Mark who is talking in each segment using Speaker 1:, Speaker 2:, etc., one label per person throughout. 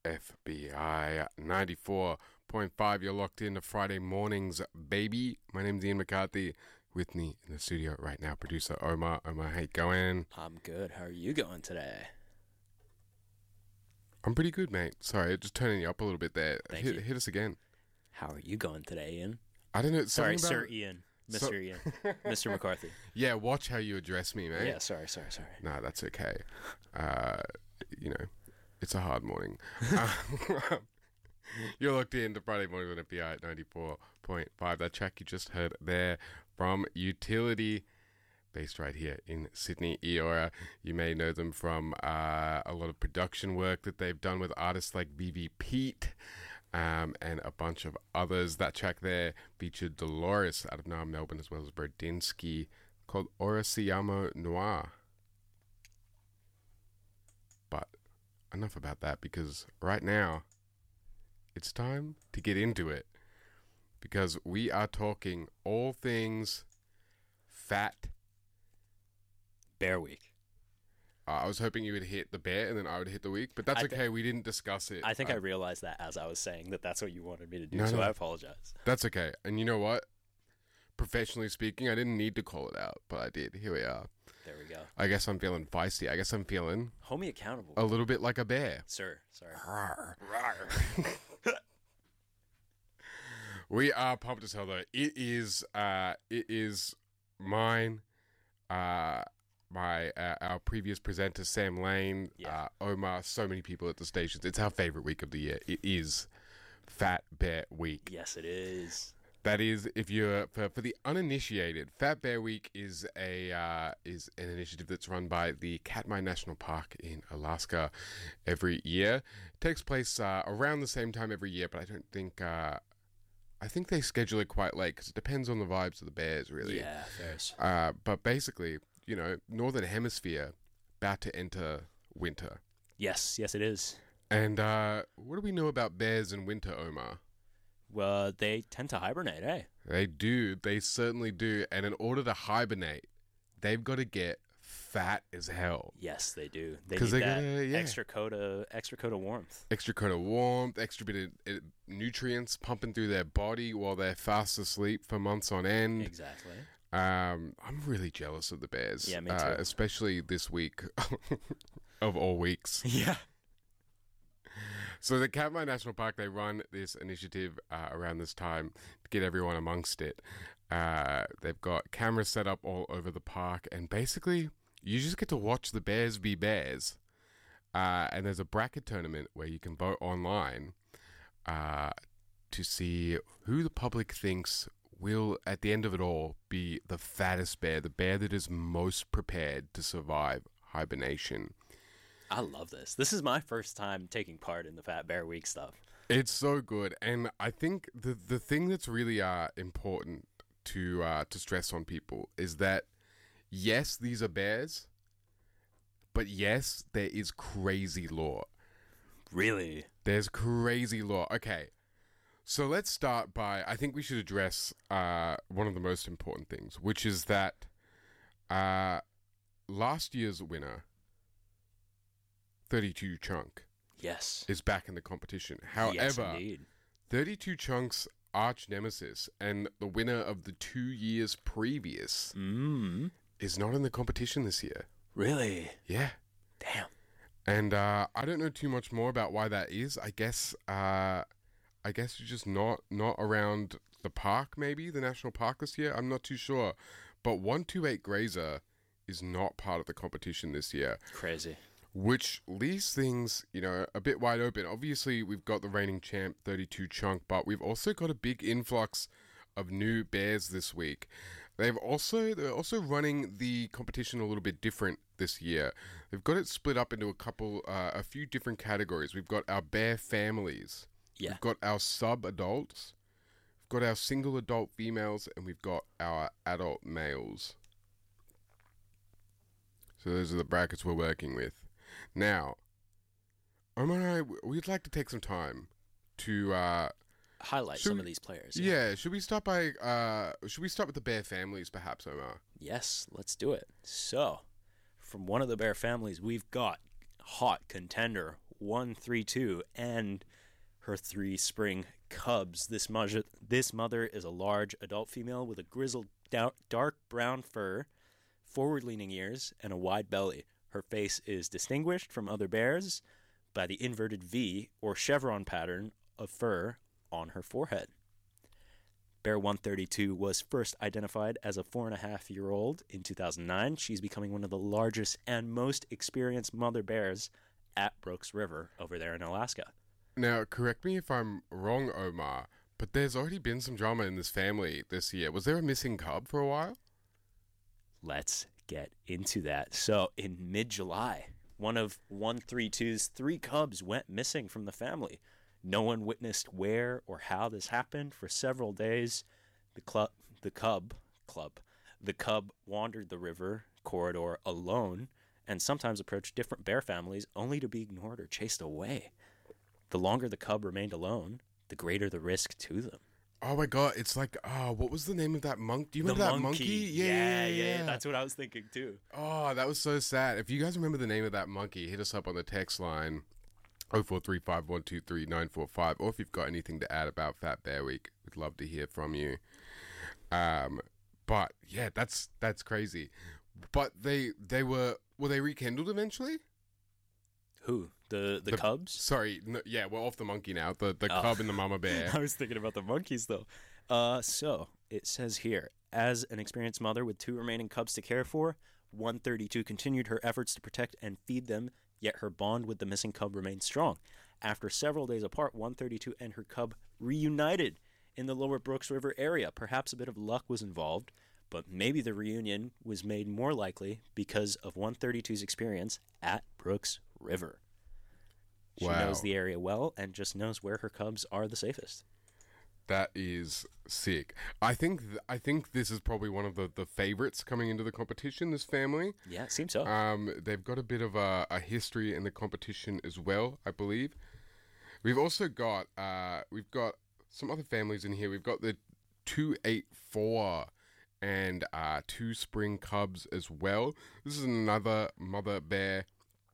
Speaker 1: FBI 94.5. You're locked into Friday mornings, baby. My name's Ian McCarthy. With me in the studio right now, producer Omar. Omar, how you going?
Speaker 2: I'm good. How are you going today?
Speaker 1: I'm pretty good, mate. Sorry, just turning you up a little bit there.
Speaker 2: Thank you.
Speaker 1: Hit us again.
Speaker 2: How are you going today, Ian?
Speaker 1: I don't know.
Speaker 2: Sorry,
Speaker 1: About...
Speaker 2: Sir Ian. Mr. Ian. Mr. McCarthy.
Speaker 1: Yeah, watch how you address me, mate.
Speaker 2: Yeah, sorry.
Speaker 1: No, that's okay. It's a hard morning. You're locked in to Friday Morning with FBI at 94.5. That track you just heard there from Utility, based right here in Sydney, Eora. You may know them from a lot of production work that they've done with artists like Vivi Pete and a bunch of others. That track there featured Dolores out of Naarm, Melbourne, as well as Berdinsky, called Ora Siamo Noir. But enough about that, because right now it's time to get into it, because we are talking all things Fat
Speaker 2: Bear Week.
Speaker 1: I was hoping you would hit the bear and then I would hit the week, but that's okay. We didn't discuss it.
Speaker 2: I think I realized that as I was saying that's what you wanted me to do,
Speaker 1: No.
Speaker 2: I apologize.
Speaker 1: That's okay. And you know what? Professionally speaking, I didn't need to call it out, but I did. Here we are.
Speaker 2: There we go.
Speaker 1: I guess I'm feeling feisty. I guess I'm feeling
Speaker 2: Hold me accountable.
Speaker 1: a little bit like a bear.
Speaker 2: Sir, sorry.
Speaker 1: We are pumped as hell, though. It is mine, our previous presenter, Sam Lane, Omar, so many people at the stations. It's our favorite week of the year. It is Fat Bear Week.
Speaker 2: Yes, it is.
Speaker 1: That is, if you're for the uninitiated, Fat Bear Week is an initiative that's run by the Katmai National Park in Alaska every year. It takes place around the same time every year, but I don't think. I think they schedule it quite late because it depends on the vibes of the bears, really.
Speaker 2: Yeah, fairs.
Speaker 1: But basically, Northern Hemisphere about to enter winter.
Speaker 2: Yes, it is.
Speaker 1: And what do we know about bears in winter, Omar?
Speaker 2: Well, they tend to hibernate, eh?
Speaker 1: They do. They certainly do. And in order to hibernate, they've got to get fat as hell.
Speaker 2: Yes, they do. They need that extra coat of warmth.
Speaker 1: Extra coat of warmth, extra bit of nutrients pumping through their body while they're fast asleep for months on end.
Speaker 2: Exactly.
Speaker 1: I'm really jealous of the bears.
Speaker 2: Yeah, me too.
Speaker 1: Especially this week of all weeks.
Speaker 2: Yeah.
Speaker 1: So the Katmai National Park, they run this initiative around this time to get everyone amongst it. They've got cameras set up all over the park, and basically you just get to watch the bears be bears. And there's a bracket tournament where you can vote online to see who the public thinks will, at the end of it all, be the fattest bear, the bear that is most prepared to survive hibernation.
Speaker 2: I love this. This is my first time taking part in the Fat Bear Week stuff.
Speaker 1: It's so good, and I think the thing that's really important to stress on people is that yes, these are bears, but yes, there is crazy law.
Speaker 2: Really?
Speaker 1: There's crazy law. Okay, so let's start by, I think we should address one of the most important things, which is that last year's winner, 32 Chunk,
Speaker 2: yes,
Speaker 1: is back in the competition. However,
Speaker 2: yes, indeed.
Speaker 1: 32 Chunk's arch nemesis and the winner of the 2 years previous is not in the competition this year.
Speaker 2: Really?
Speaker 1: Yeah.
Speaker 2: Damn.
Speaker 1: And I don't know too much more about why that is. I guess you're just not around the park, maybe the national park this year. I'm not too sure. But 128 Grazer is not part of the competition this year.
Speaker 2: Crazy.
Speaker 1: Which leaves things, a bit wide open. Obviously, we've got the reigning champ, 32 Chunk, but we've also got a big influx of new bears this week. They're also running the competition a little bit different this year. They've got it split up into a few different categories. We've got our bear families.
Speaker 2: Yeah.
Speaker 1: We've got our sub-adults. We've got our single adult females, and we've got our adult males. So those are the brackets we're working with. Now, Omar and I, we'd like to take some time to
Speaker 2: highlight some of these players.
Speaker 1: Yeah, should we start with the Bear families, perhaps, Omar?
Speaker 2: Yes, let's do it. So, from one of the Bear families, we've got hot contender 132 and her 3 spring cubs. This mother is a large adult female with a grizzled dark brown fur, forward-leaning ears, and a wide belly. Her face is distinguished from other bears by the inverted V or chevron pattern of fur on her forehead. Bear 132 was first identified as a 4.5-year-old in 2009. She's becoming one of the largest and most experienced mother bears at Brooks River over there in Alaska.
Speaker 1: Now, correct me if I'm wrong, Omar, but there's already been some drama in this family this year. Was there a missing cub for a while?
Speaker 2: Let's get into that. So, in mid-July, one of 132's 3 cubs went missing from the family. No one witnessed where or how this happened for several days. The cub wandered the river corridor alone and sometimes approached different bear families only to be ignored or chased away. The longer the cub remained alone, the greater the risk to them.
Speaker 1: Oh my god, it's like, what was the name of that monk? Do you remember that monkey?
Speaker 2: Yeah. That's what I was thinking too.
Speaker 1: Oh, that was so sad. If you guys remember the name of that monkey, hit us up on the text line 0435123945, or if you've got anything to add about Fat Bear Week, we'd love to hear from you. But yeah, that's crazy. But they were they rekindled eventually?
Speaker 2: Who? The cubs?
Speaker 1: Sorry, no, yeah, we're off the monkey now. The cub and the mama bear.
Speaker 2: I was thinking about the monkeys though. So it says here, as an experienced mother with 2 remaining cubs to care for, 132 continued her efforts to protect and feed them, yet her bond with the missing cub remained strong. After several days apart, 132 and her cub reunited in the lower Brooks River area. Perhaps a bit of luck was involved, but maybe the reunion was made more likely because of 132's experience at Brooks River. She knows the area well and just knows where her cubs are the safest.
Speaker 1: That is sick. I think this is probably one of the favorites coming into the competition, this family.
Speaker 2: Yeah, it seems so.
Speaker 1: They've got a bit of a history in the competition as well, I believe. We've also got some other families in here. We've got the 284 and 2 spring cubs as well. This is another mother bear.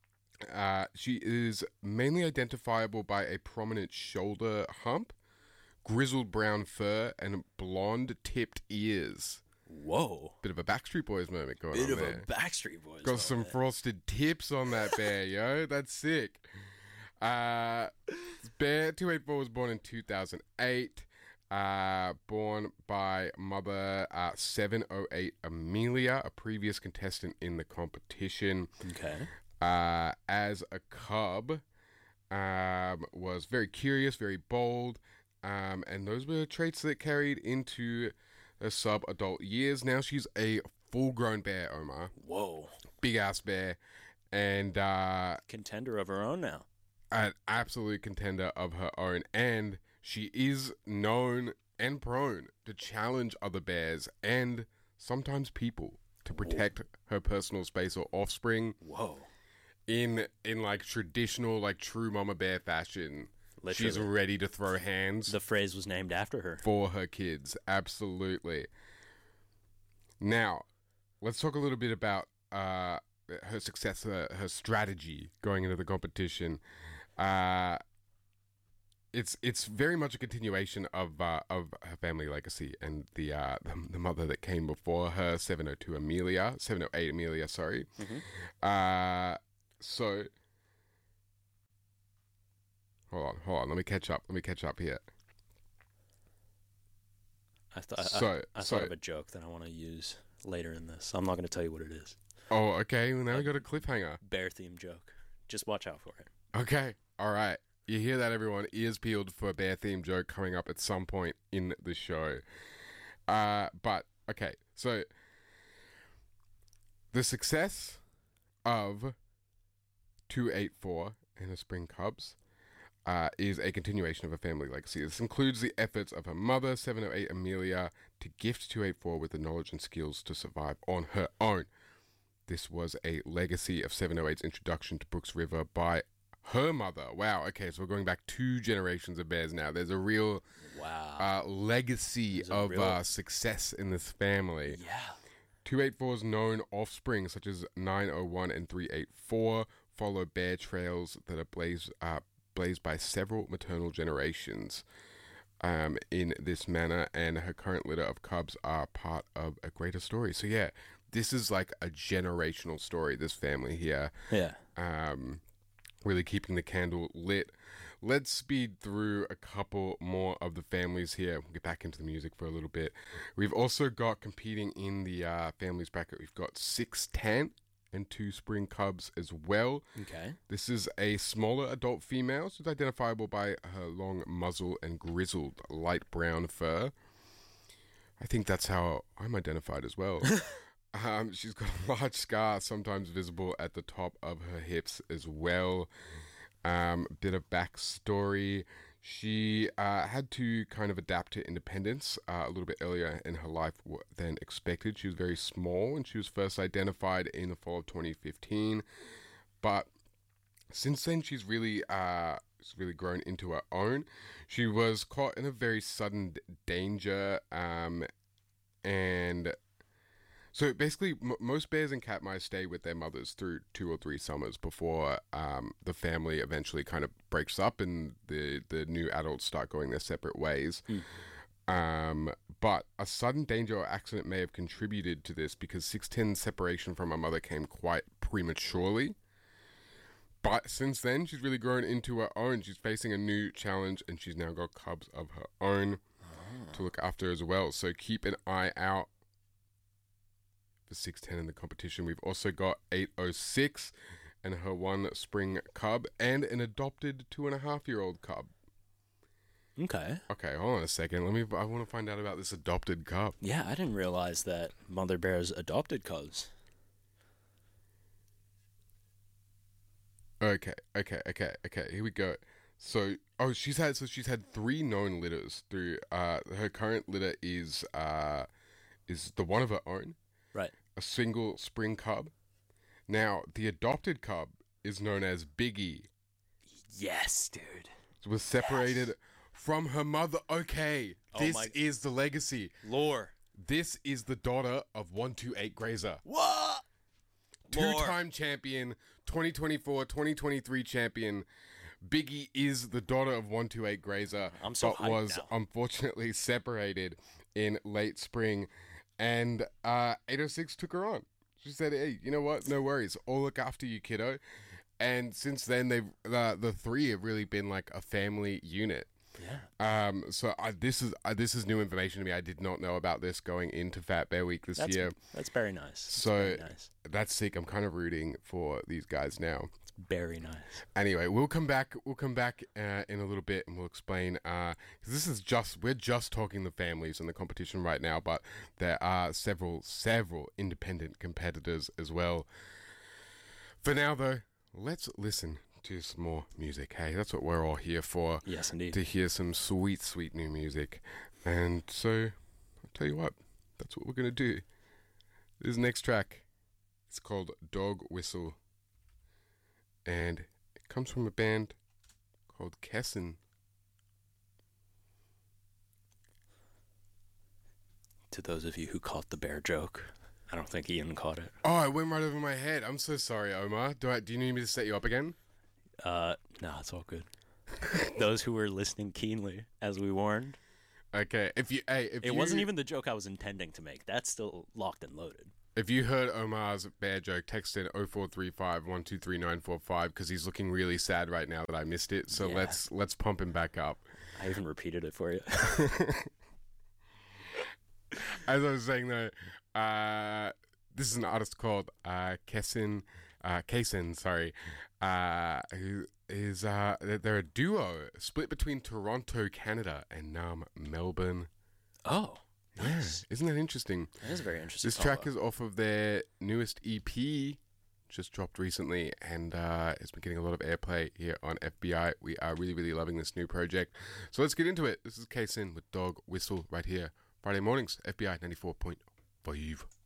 Speaker 1: She is mainly identifiable by a prominent shoulder hump, grizzled brown fur, and blonde-tipped ears.
Speaker 2: Whoa.
Speaker 1: Bit of a Backstreet Boys moment going on there.
Speaker 2: Bit of a Backstreet Boys
Speaker 1: Got some frosted tips on that bear, yo. That's sick. Bear 284 was born in 2008. Born by mother 708 Amelia, a previous contestant in the competition.
Speaker 2: Okay.
Speaker 1: As a cub, was very curious, very bold, and those were traits that carried into the sub-adult years. Now she's a full-grown bear, Omar.
Speaker 2: Whoa.
Speaker 1: Big-ass bear, and
Speaker 2: contender of her own now.
Speaker 1: An absolute contender of her own, and she is known and prone to challenge other bears and sometimes people to protect her personal space or offspring.
Speaker 2: Whoa.
Speaker 1: In like traditional, like true mama bear fashion. Literally. She's ready to throw hands.
Speaker 2: The phrase was named after her.
Speaker 1: For her kids, absolutely. Now, let's talk a little bit about her success, her strategy going into the competition. It's very much a continuation of her family legacy and the mother that came before her, 708 Amelia, sorry.
Speaker 2: Mm-hmm.
Speaker 1: So, hold on. Let me catch up here.
Speaker 2: I thought of a joke that I want to use later in this. I'm not going to tell you what it is.
Speaker 1: Oh, okay. Well, now we got a cliffhanger.
Speaker 2: Bear themed joke. Just watch out for it.
Speaker 1: Okay. All right. You hear that, everyone? Ears peeled for a bear themed joke coming up at some point in the show. But okay. So the success of 284 and the Spring Cubs is a continuation of a family legacy. This includes the efforts of her mother, 708 Amelia, to gift 284 with the knowledge and skills to survive on her own. This was a legacy of 708's introduction to Brooks River by her mother. Wow, okay, so we're going back 2 generations of bears now. There's a real legacy of success in this family.
Speaker 2: Yeah.
Speaker 1: 284's known offspring, such as 901 and 384, follow bear trails that are blazed by several maternal generations in this manner, and her current litter of cubs are part of a greater story. So yeah, this is like a generational story, this family here.
Speaker 2: Yeah.
Speaker 1: Really keeping the candle lit. Let's speed through a couple more of the families here. We'll get back into the music for a little bit. We've also got competing in the families bracket, we've got 6'10" and 2 spring cubs as well.
Speaker 2: Okay.
Speaker 1: This is a smaller adult female. So it's identifiable by her long muzzle and grizzled light brown fur. I think that's how I'm identified as well. She's got a large scar, sometimes visible at the top of her hips as well. Bit of backstory. She had to kind of adapt to independence a little bit earlier in her life than expected. She was very small and she was first identified in the fall of 2015. But since then, she's really grown into her own. She was caught in a very sudden danger, and so basically, most bears and cat mice stay with their mothers through 2 or 3 summers before the family eventually kind of breaks up and the new adults start going their separate ways. But a sudden danger or accident may have contributed to this because 6'10's separation from her mother came quite prematurely. But since then, she's really grown into her own. She's facing a new challenge and she's now got cubs of her own to look after as well. So keep an eye out for 6'10 in the competition. We've also got 806 and her 1 spring cub and an adopted 2.5-year-old cub.
Speaker 2: Okay,
Speaker 1: hold on a second. I want to find out about this adopted cub.
Speaker 2: Yeah, I didn't realize that mother bears adopted cubs.
Speaker 1: Okay. Here we go. So she's had 3 known litters through. Her current litter is the one of her own.
Speaker 2: Right.
Speaker 1: A single spring cub. Now, the adopted cub is known as Biggie.
Speaker 2: Yes, dude.
Speaker 1: Was separated from her mother. Okay, this is the legacy.
Speaker 2: Lore.
Speaker 1: This is the daughter of 128 Grazer.
Speaker 2: What?
Speaker 1: 2-time champion, 2024, 2023 champion. Biggie is the daughter of 128 Grazer,
Speaker 2: I'm so
Speaker 1: but was
Speaker 2: now.
Speaker 1: unfortunately separated in late spring. And 806 took her on. She said, "Hey, you know what? No worries. I'll look after you, kiddo." And since then, the 3 have really been like a family unit.
Speaker 2: Yeah.
Speaker 1: So this is new information to me. I did not know about this going into Fat Bear Week this year.
Speaker 2: That's very nice.
Speaker 1: So that's sick. I'm kind of rooting for these guys now.
Speaker 2: It's very nice.
Speaker 1: Anyway, we'll come back in a little bit and we'll explain. Because we're just talking the families and the competition right now, but there are several independent competitors as well. For now, though, let's listen to some more music. Hey, that's what we're all here for.
Speaker 2: Yes, indeed.
Speaker 1: To hear some sweet, sweet new music. And so, I'll tell you what, that's what we're going to do. This next track, it's called Dog Whistle. And it comes from a band called Kessin.
Speaker 2: To those of you who caught the bear joke, I don't think Ian caught it.
Speaker 1: Oh, it went right over my head. I'm so sorry, Omar. Do you need me to set you up again?
Speaker 2: No, it's all good. Those who were listening keenly, as we warned.
Speaker 1: Okay, it
Speaker 2: wasn't even the joke I was intending to make. That's still locked and loaded.
Speaker 1: If you heard Omar's bear joke, text in 0435 123945 because he's looking really sad right now that I missed it. So
Speaker 2: Yeah.
Speaker 1: let's pump him back up.
Speaker 2: I even repeated it for you.
Speaker 1: As I was saying though, this is an artist called Kaysen, who is they're a duo split between Toronto, Canada, and Naarm, Melbourne.
Speaker 2: Oh, nice.
Speaker 1: Yeah, isn't that interesting?
Speaker 2: That is very interesting.
Speaker 1: This track is off of their newest EP, just dropped recently, and it's been getting a lot of airplay here on FBI. We are really, really loving this new project. So let's get into it. This is Kaysen with Dog Whistle right here, Friday mornings, FBI 94.5.